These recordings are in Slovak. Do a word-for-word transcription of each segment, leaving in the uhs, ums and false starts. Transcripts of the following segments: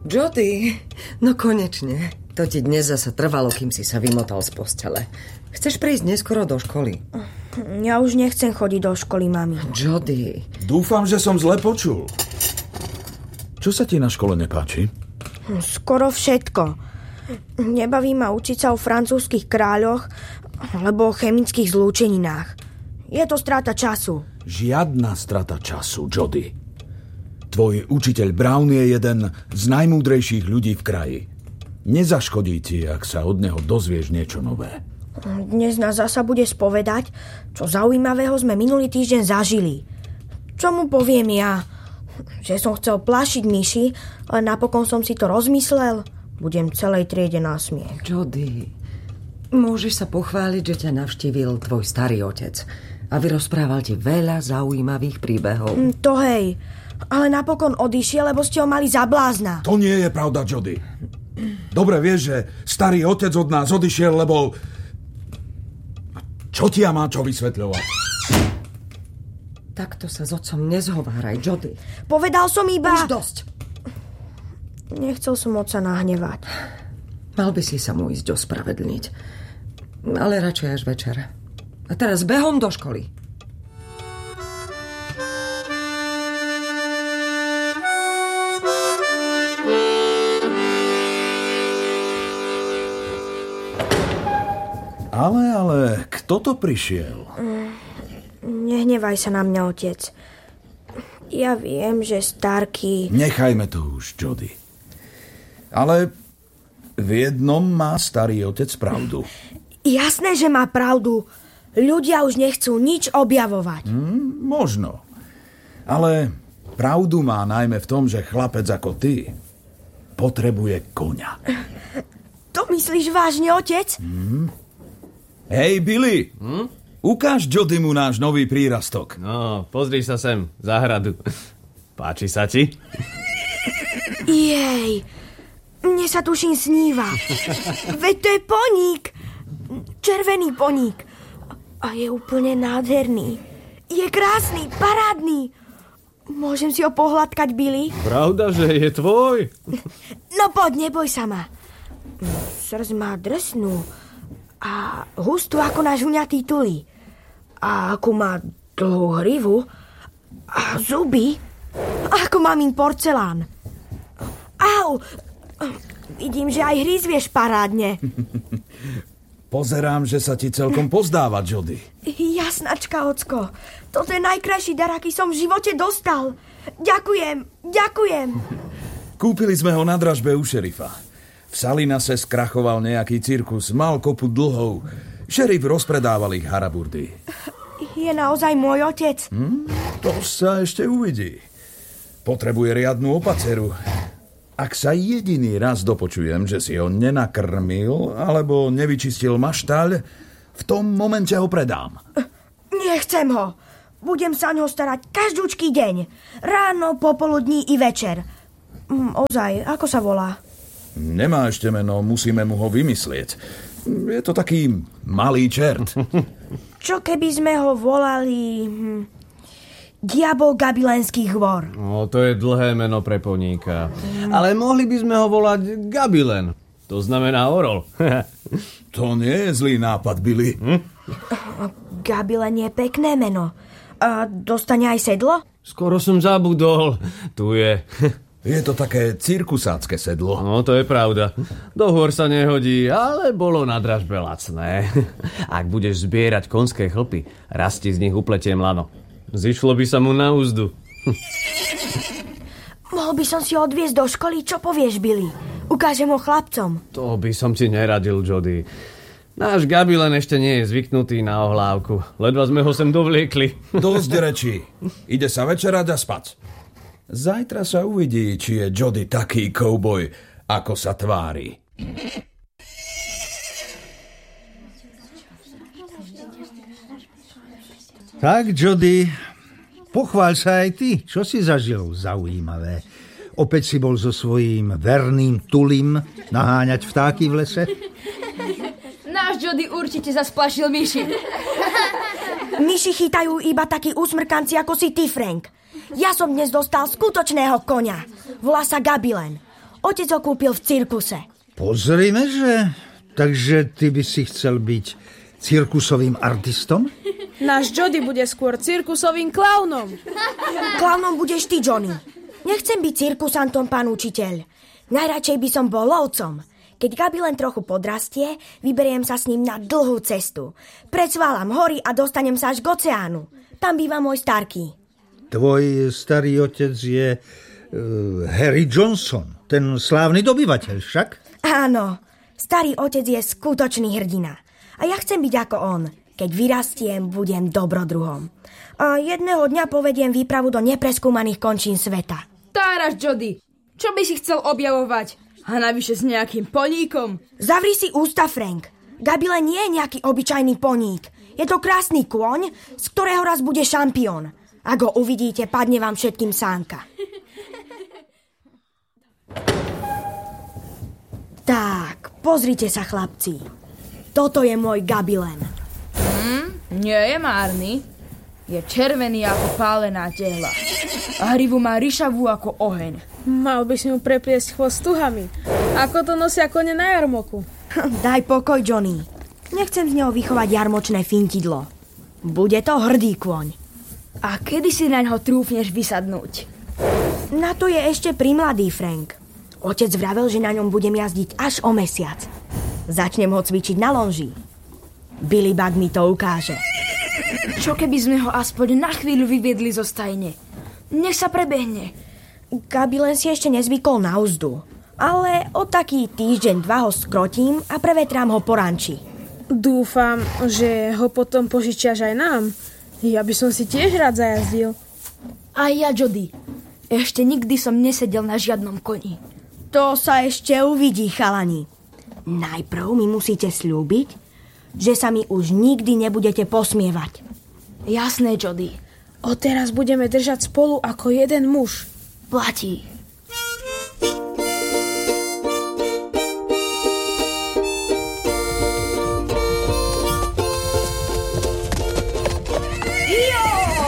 Jody, no konečne. To ti dnes zasa trvalo, kým si sa vymotal z postele. Chceš prísť neskoro do školy? Ja už nechcem chodiť do školy, mami. Jody. Dúfam, že som zle počul. Čo sa ti na škole nepáči? Skoro všetko. Nebaví ma učiť sa o francúzskych kráľoch alebo o chemických zlúčeninách. Je to strata času. Žiadna strata času, Jody. Tvoj učiteľ Brown je jeden z najmúdrejších ľudí v kraji. Nezaškodí ti, ak sa od neho dozvieš niečo nové. Dnes nás zasa bude spovedať, čo zaujímavého sme minulý týždeň zažili. Čo mu poviem ja? Že som chcel plašiť myši, ale napokon som si to rozmyslel. Budem celej triede na smiech. Jody, môžeš sa pochváliť, že ťa navštívil tvoj starý otec a vyrozprával ti veľa zaujímavých príbehov. Mm, to hej, ale napokon odišiel, lebo ste ho mali za blázna. To nie je pravda, Jody. Dobre vieš, že starý otec od nás odišiel, lebo... Čo ti ja má čo vysvetľovať? Takto sa s otcom nezhováraj, Jody. Povedal som iba... Už dosť. Nechcel som otca nahnevať. Mal by si sa mu ísť ospravedlniť. Ale radšej až večer. A teraz behom do školy. Ale, ale, kto to prišiel? Nehnevaj sa na mňa, otec. Ja viem, že Starky... Nechajme to už, Jody. Ale v jednom má starý otec pravdu. Jasné, že má pravdu. Ľudia už nechcú nič objavovať. Hmm, možno. Ale pravdu má najmä v tom, že chlapec ako ty potrebuje koňa. To myslíš vážne, otec? Hmm. Hej, Billy! Hm? Ukáž Jodymu náš nový prírastok. No, pozri sa sem, záhradu. Páči sa ti? Jej, mne sa tuším sníva. Veď to je poník. Červený poník. A je úplne nádherný. Je krásny, parádny. Môžem si ho pohľadkať, Billy? Pravda, že je tvoj? No poď, neboj sa ma. Srdc má drsnú a hustú ako náš huňatý tuli. A ako má dlhú hrivu a zuby, ako mamín porcelán. Au! Vidím, že aj hryz vieš parádne. Pozerám, že sa ti celkom pozdáva, Jody. Jasnačka, ocko. Toto je najkrajší dar, aký som v živote dostal. Ďakujem, ďakujem. Kúpili sme ho na dražbe u šerifa. V Salinase skrachoval nejaký cirkus, mal kopu dlhov. Šerif rozpredával ich haraburdy. Je naozaj môj otec? Hm? To sa ešte uvidí. Potrebuje riadnu opaceru. Ak sa jediný raz dopočujem, že si ho nenakrmil alebo nevyčistil maštaľ, v tom momente ho predám. Nechcem ho. Budem sa ňo starať každúčký deň. Ráno, popoludní i večer. Ozaj, ako sa volá? Nemá ešte meno, musíme mu ho vymyslieť. Je to taký malý čert. Čo keby sme ho volali... Hm, Diabol Gabilenský hvor. No, to je dlhé meno pre poníka. Ale mohli by sme ho volať Gabilen. To znamená orol. To nie je zlý nápad, Billy. Hm? Gabilen je pekné meno. A dostane aj sedlo? Skoro som zabudol. Tu je... Je to také cirkusácké sedlo. No, to je pravda. Do hôr sa nehodí, ale bolo na dražbe lacné. Ak budeš zbierať konské chlpy, raz ti z nich upletiem lano. Zišlo by sa mu na úzdu. Mohol by som si ho odviezť do školy, čo povieš, Billy? Ukážem ho chlapcom. To by som ti neradil, Jody. Náš Gabilen ešte nie je zvyknutý na ohlávku. Ledva sme ho sem dovliekli. Dosť rečí. Ide sa večerať a spať. Zajtra sa uvidí, či je Jody taký kouboj, ako sa tvári. Tak, Jody, pochváľ sa aj ty. Čo si zažil zaujímavé? Opäť si bol so svojím verným tulim naháňať vtáky v lese? Náš Jody určite zasplašil myši. Myši chytajú iba takí usmrkanci ako si ty, Frank. Ja som dnes dostal skutočného koňa. Volá sa Gabilen. Otec ho kúpil v cirkuse. Pozrime, že... Takže ty by si chcel byť cirkusovým artistom? Náš Jody bude skôr cirkusovým klaunom. Klaunom budeš ty, Johnny. Nechcem byť cirkusantom, pán učiteľ. Najradšej by som bol lovcom. Keď Gabi len trochu podrastie, vyberiem sa s ním na dlhú cestu. Precválam hory a dostanem sa až k oceánu. Tam býva môj starký. Tvoj starý otec je uh, Harry Johnson, ten slávny dobyvateľ však? Áno, starý otec je skutočný hrdina. A ja chcem byť ako on. Keď vyrastiem, budem dobrodruhom. A jedného dňa povediem výpravu do nepreskúmaných končín sveta. Táraš, Jody. Čo by si chcel objavovať? A navyše s nejakým poníkom? Zavri si ústa, Frank. Gabile nie je nejaký obyčajný poník. Je to krásny kôň, z ktorého raz bude šampión. Ak ho uvidíte, padne vám všetkým sánka. Tak, pozrite sa, chlapci. Toto je môj Gabilen. Hmm, nie je márny. Je červený ako pálená tehla. A hrivu má ryšavú ako oheň. Mal by si mu prepliesť chvost tuhami. Ako to nosia kone na jarmoku. Daj pokoj, Johnny. Nechcem z neho vychovať jarmočné fintidlo. Bude to hrdý kôň. A kedy si naňho trúfneš vysadnúť? Na to je ešte primladý, Frank. Otec vravel, že na ňom budem jazdiť až o mesiac. Začnem ho cvičiť na lonži. Billy Bug mi to ukáže. Čo keby sme ho aspoň na chvíľu vyviedli zo stajne? Nech sa prebehne. Gabilen si ešte nezvykol na uzdu. Ale o taký týždeň, dva ho skrotím a prevetrám ho po ranči. Dúfam, že ho potom požičiaš aj nám. Ja by som si tiež rád zajazdil. A ja, Jody. Ešte nikdy som nesedel na žiadnom koni. To sa ešte uvidí, chalani. Najprv mi musíte sľúbiť, že sa mi už nikdy nebudete posmievať. Jasné, Jody. Odteraz budeme držať spolu ako jeden muž. Platí. Jo!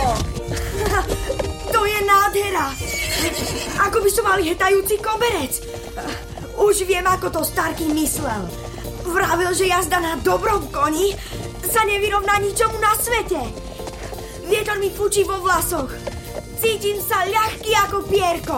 To je nádhera. Ako by som mal hetajúci koberec. Už viem, ako to Starky myslel. Vravel, že jazda na dobrom koni sa nevyrovná ničomu na svete. Vietor mi fučí vo vlasoch. Cítim sa ľahký ako pierko.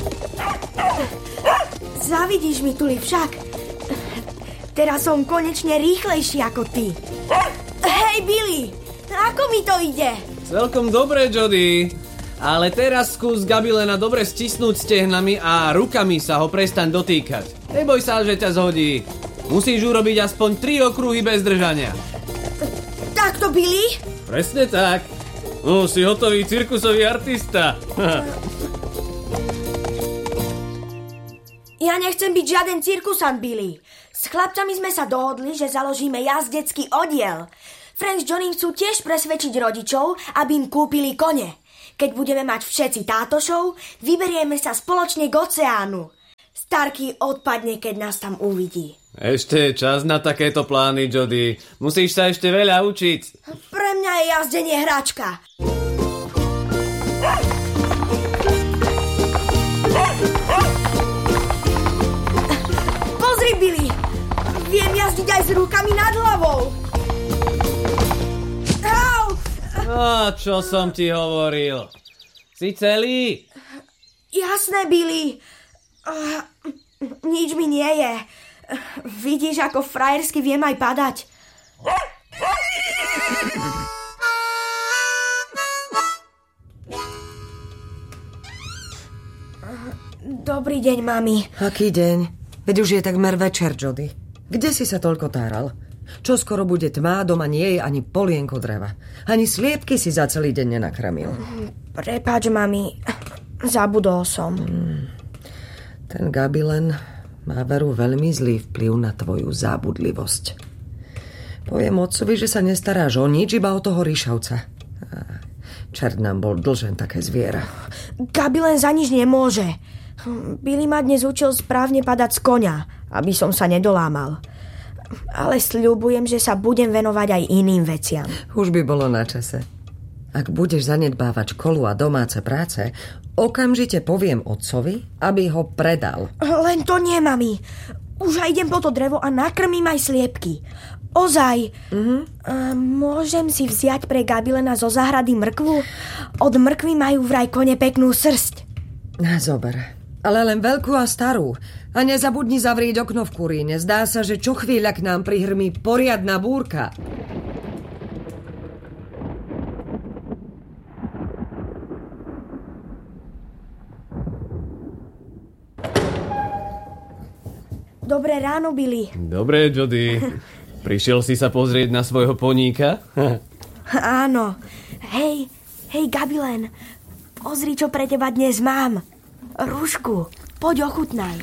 Zavidíš mi, Tuli, však. Teraz som konečne rýchlejší ako ty. Hej, Billy, ako mi to ide? Celkom dobre, Jody. Ale teraz skús Gabilena dobre stisnúť stehnami a rukami sa ho prestaň dotýkať. Neboj sa, že ťa zhodí. Musíš urobiť aspoň tri okruhy bez držania. Takto, Billy? Presne tak. No, si hotový cirkusový artista. Ja nechcem byť žiaden cirkusant, Billy. S chlapcami sme sa dohodli, že založíme jazdecký oddiel. Frank s Johnnym chcú tiež presvedčiť rodičov, aby im kúpili kone. Keď budeme mať všetci tátošov, vyberieme sa spoločne k oceánu. Starky odpadne, keď nás tam uvidí. Ešte je čas na takéto plány, Jody. Musíš sa ešte veľa učiť. Pre mňa je jazdenie hračka. Pozri, Billy. Viem jazdiť aj s rukami nad hlavou. Au! No, čo som ti hovoril? Si celý? Jasné, Billy. Uh, nič mi nie je. Vidíš, ako frajersky viem aj padať. Dobrý deň, mami. Aký deň? Veď už je takmer večer, Jody. Kde si sa toľko táral? Čo skoro bude tma, doma nie je ani polienko dreva. Ani sliepky si za celý deň nenakrmil. Prepáč, mami. Zabudol som. Hmm. Ten Gabilen má veru veľmi zlý vplyv na tvoju zábudlivosť. Poviem otcovi, že sa nestaráš o nič, iba o toho ryšavca. Čert nám bol dlžen také zviera. Gabilen za nič nemôže. Billy ma dnes učil správne padať z koňa, aby som sa nedolámal. Ale sľubujem, že sa budem venovať aj iným veciam. Už by bolo na čase. Ak budeš zanedbávať školu a domáce práce, okamžite poviem otcovi, aby ho predal. Len to nie, mami. Už aj idem po to drevo a nakrmím aj sliepky. Ozaj. Mm-hmm. Uh, môžem si vziať pre Gabilena zo záhrady mrkvu? Od mrkvy majú vraj kone peknú srsť. Na zober. Ale len veľkú a starú. A nezabudni zavrieť okno v kuríne. Zdá sa, že čo chvíľa k nám prihrmí poriadna búrka. Dobré ráno, Billy. Dobré, Jody. Prišiel si sa pozrieť na svojho poníka? Áno. Hej, hej, Gabilen. Pozri, čo pre teba dnes mám. Rúšku, poď ochutnaj.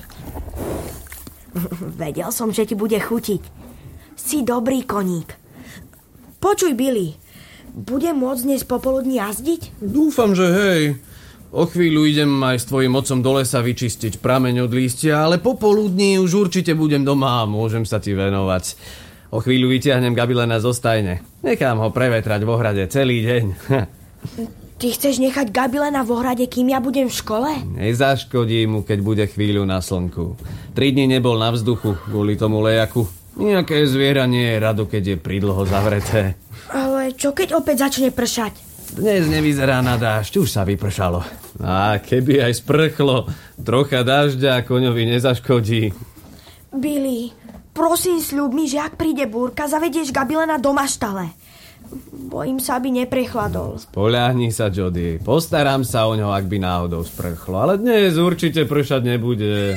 Vedel som, že ti bude chutiť. Si dobrý koník. Počuj, Billy, budem môcť dnes popoludní jazdiť? Dúfam, že hej. O chvíľu idem aj s tvojim otcom do lesa vyčistiť prameň od lístia, ale popoludní už určite budem doma a môžem sa ti venovať. O chvíľu vyťahnem Gabilena zo stajne. Nechám ho prevetrať v ohrade celý deň. Ty chceš nechať Gabilena v ohrade, kým ja budem v škole? Nezaškodí mu, keď bude chvíľu na slnku. Tri dni nebol na vzduchu kvôli tomu lejaku. Nejaké zviera nie je rado, keď je pridlho zavreté. Ale čo keď opäť začne pršať? Dnes nevyzerá na dážď, už sa vypršalo. A keby aj sprchlo, trocha dažďa koňovi nezaškodí. Billy, prosím, sľub mi, že ak príde búrka, zavedieš Gabilena do maštale. Bojím sa, aby neprechladol. Spoľahni sa, Jody. Postaram sa o ňo, ak by náhodou sprchlo. Ale dnes určite pršať nebude.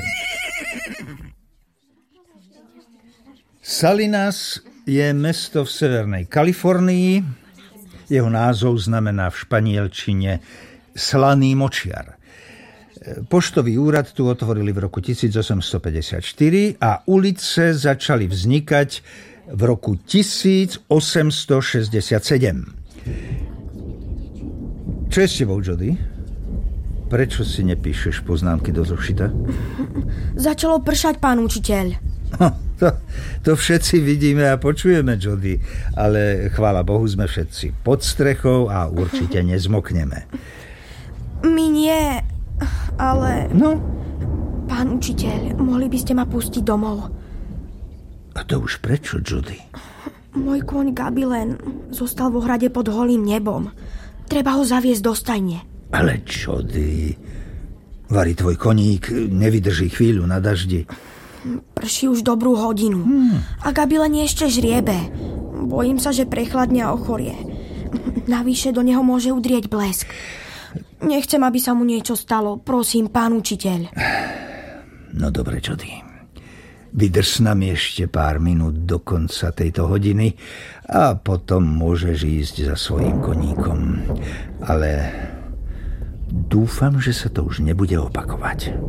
Salinas je mesto v severnej Kalifornii. Jeho názov znamená v španielčine slaný močiar. Poštový úrad tu otvorili v roku tisícosemstopäťdesiatštyri a ulice začali vznikať v roku tisícosemstošesťdesiatsedem. Čo je s tebou, Jody? Prečo si nepíšeš poznámky do zošita? Začalo pršať, pán učiteľ. To, to všetci vidíme a počujeme, Jody, ale chvála Bohu sme všetci pod strechou a určite nezmokneme. My nie, ale... No? Pán učiteľ, mohli by ste ma pustiť domov? A to už prečo, Jody? Môj kôň Gabilen zostal v ohrade pod holým nebom. Treba ho zaviesť do stajne. Ale Jody, vari tvoj koník nevydrží chvíľu na daždi. Prší už dobrú hodinu. Hmm. A Gabilen ešte žriebe. Bojím sa, že prechladne a ochorie. Navyše do neho môže udrieť blesk. Nechcem, aby sa mu niečo stalo. Prosím, pán učiteľ. No dobre, Jody. Vydrž s nami ešte pár minút do konca tejto hodiny a potom môžeš ísť za svojím koníkom. Ale dúfam, že sa to už nebude opakovať.